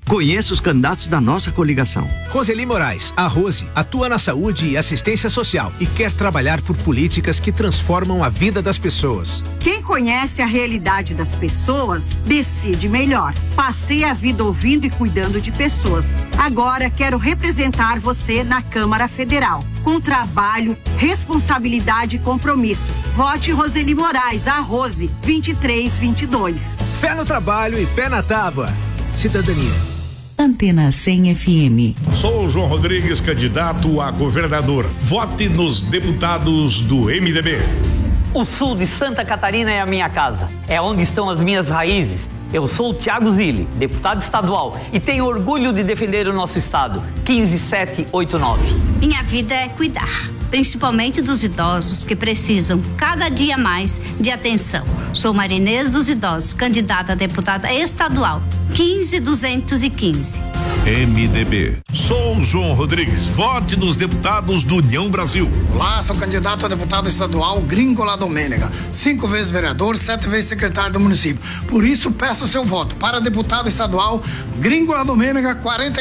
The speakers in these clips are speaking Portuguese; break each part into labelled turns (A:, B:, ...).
A: Conheça os candidatos da nossa coligação.
B: Roseli Moraes, a Rose, atua na saúde e assistência social e quer trabalhar por políticas que transformam a vida das pessoas.
C: Quem conhece a realidade das pessoas, decide melhor. Passei a vida ouvindo e cuidando de pessoas. Agora quero representar você na Câmara Federal. Com trabalho, responsabilidade e compromisso. Vote Roseli Moraes, a Rose, 2322.
B: Fé no trabalho e pé na tábua. Cidadania.
D: Antena 100 FM.
E: Sou o João Rodrigues, candidato a governador. Vote nos deputados do MDB.
F: O sul de Santa Catarina é a minha casa. É onde estão as minhas raízes. Eu sou o Thiago Zilli, deputado estadual, e tenho orgulho de defender o nosso estado. 15789.
G: Minha vida é cuidar, principalmente dos idosos que precisam cada dia mais de atenção. Sou Marinês dos Idosos, candidata a deputada estadual, 15215.
E: MDB. Sou João Rodrigues. Vote nos deputados do União Brasil.
H: Olá, sou candidato a deputado estadual Gringola Domênega. 5 vezes vereador, 7 vezes secretário do município. Por isso, peço seu voto para deputado estadual Gringola Domênega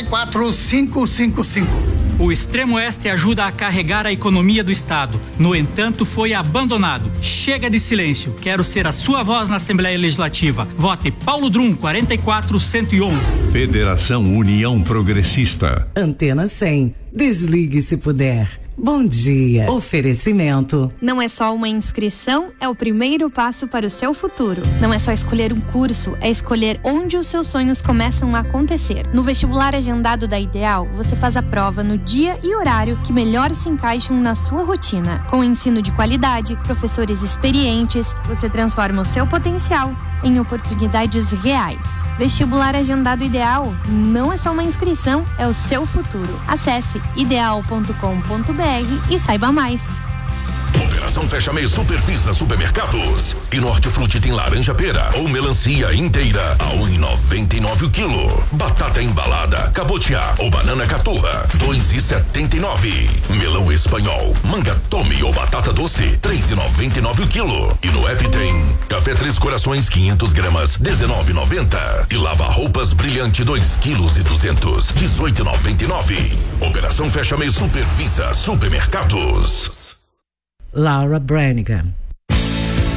H: 44555.
I: O Extremo Oeste ajuda a carregar a economia do estado. No entanto, foi abandonado. Chega de silêncio. Quero ser a sua voz na Assembleia Legislativa. Vote Paulo Drum, 44111.
E: Federação União Progressista.
D: Antena 100. Desligue se puder. Bom dia. Oferecimento.
J: Não é só uma inscrição, é o primeiro passo para o seu futuro. Não é só escolher um curso, é escolher onde os seus sonhos começam a acontecer. No vestibular agendado da Ideal, você faz a prova no dia e horário que melhor se encaixam na sua rotina. Com ensino de qualidade, professores experientes, você transforma o seu potencial em oportunidades reais. Vestibular agendado Ideal não é só uma inscrição, é o seu futuro. Acesse ideal.com.br e saiba mais.
K: Operação Fecha Mês Superfisa Supermercados. E no Hortifruti tem laranja pera ou melancia inteira a 1,99 o quilo. Batata embalada, cabotiá ou banana caturra, 2,79. Melão espanhol, manga tome ou batata doce, 3,99 o quilo. E no app tem café Três Corações 500 gramas, 19,90. E lava roupas brilhante 2,2 kg, 18,99. Operação Fecha Mês Superfisa Supermercados.
D: Laura Branigan.